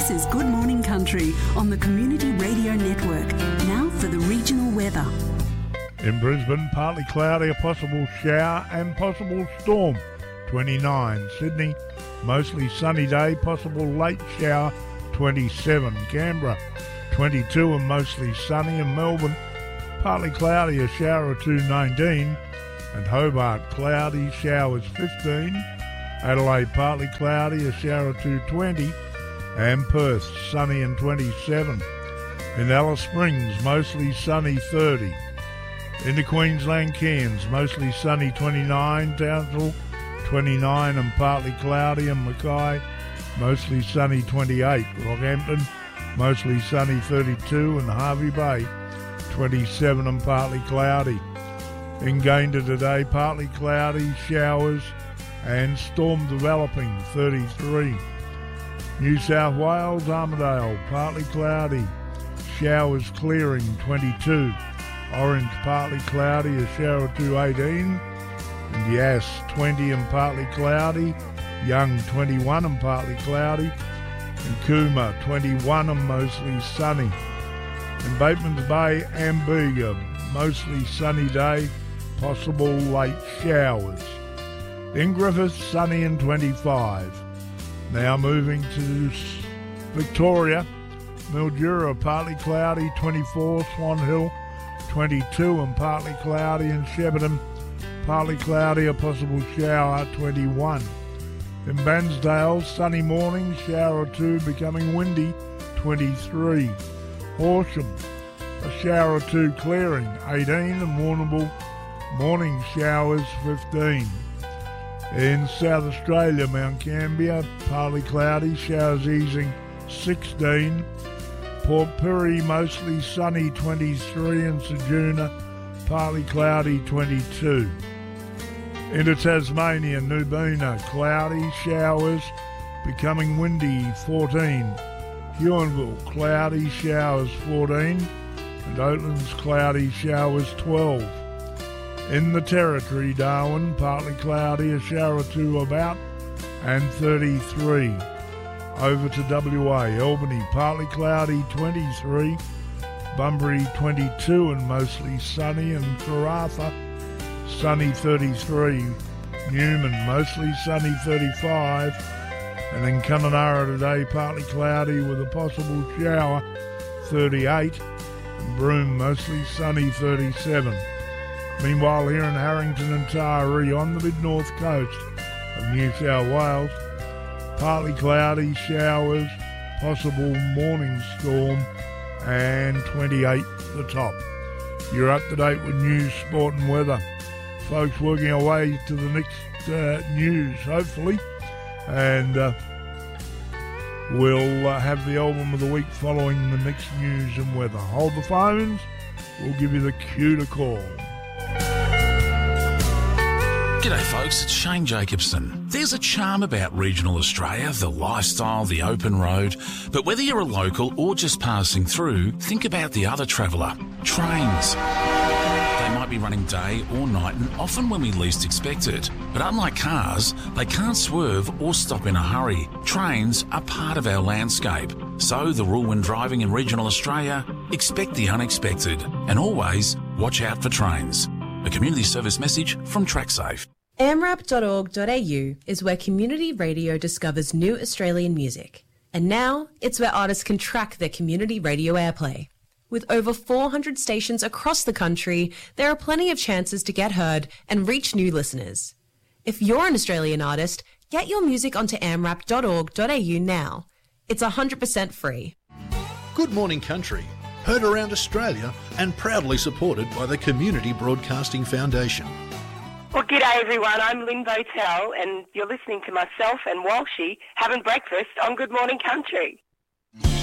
This is Good Morning Country on the Community Radio Network. Now for the regional weather. In Brisbane, partly cloudy, a possible shower and possible storm, 29. Sydney, mostly sunny day, possible late shower, 27. Canberra, 22 and mostly sunny. And Melbourne, partly cloudy, a shower or two, 19. And Hobart, cloudy, showers, 15. Adelaide, partly cloudy, a shower or two, 20. And Perth, sunny and 27. In Alice Springs, mostly sunny, 30. Into Queensland, Cairns, mostly sunny, 29. Townsville, 29 and partly cloudy. And Mackay, mostly sunny, 28. Rockhampton, mostly sunny, 32. And Hervey Bay, 27 and partly cloudy. In Gayndah today, partly cloudy, showers and storm developing, 33. New South Wales, Armidale, partly cloudy, showers clearing, 22. Orange, partly cloudy, a shower or two, 18. And Yass, 20 and partly cloudy. Young, 21 and partly cloudy. And Cooma, 21 and mostly sunny. In Batemans Bay, Amberga, mostly sunny day, possible late showers. In Griffith, sunny and 25. Now moving to Victoria, Mildura, partly cloudy, 24. Swan Hill, 22 and partly cloudy. In Shepparton, partly cloudy, a possible shower, 21. In Bansdale, sunny morning, shower or two, becoming windy, 23. Horsham, a shower or two clearing, 18. And Warrnambool, morning showers, 15. In South Australia, Mount Gambier, partly cloudy, showers easing, 16. Port Pirie, mostly sunny, 23. And Ceduna, partly cloudy, 22. Into Tasmania, Nubina, cloudy, showers, becoming windy, 14. Huonville, cloudy, showers, 14. And Oatlands, cloudy, showers, 12. In the Territory, Darwin, partly cloudy, a shower or two about, and 33. Over to WA, Albany, partly cloudy, 23. Bunbury, 22 and mostly sunny. And Karratha, sunny, 33. Newman, mostly sunny, 35. And in Kununurra today, partly cloudy with a possible shower, 38. And Broome, mostly sunny, 37. Meanwhile, here in Harrington and Taree on the mid-north coast of New South Wales, partly cloudy, showers, possible morning storm, and 28 the top. You're up to date with news, sport and weather. Folks, working our way to the next news, hopefully, and we'll have the album of the week following the next news and weather. Hold the phones, we'll give you the cue to call. G'day folks, it's Shane Jacobson. There's a charm about regional Australia, the lifestyle, the open road. But whether you're a local or just passing through, think about the other traveller, trains. They might be running day or night and often when we least expect it. But unlike cars, they can't swerve or stop in a hurry. Trains are part of our landscape. So the rule when driving in regional Australia, expect the unexpected. And always watch out for trains. A community service message from TrackSafe. amrap.org.au is where community radio discovers new Australian music. And now it's where artists can track their community radio airplay. With over 400 stations across the country, there are plenty of chances to get heard and reach new listeners. If you're an Australian artist, get your music onto amrap.org.au now. It's 100% free. Good Morning Country, heard around Australia and proudly supported by the Community Broadcasting Foundation. Well, g'day everyone, I'm Lynn Votel and you're listening to myself and Walshy having breakfast on Good Morning Country.